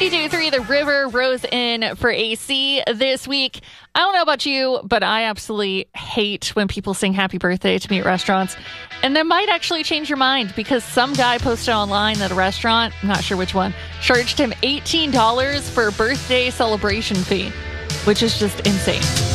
92.3 The River rose in for AC this week. I don't know about you, but I absolutely hate when people sing happy birthday to me at restaurants. And that might actually change your mind because some guy posted online that a restaurant, I'm not sure which one, charged him $18 for a birthday celebration fee, which is just insane.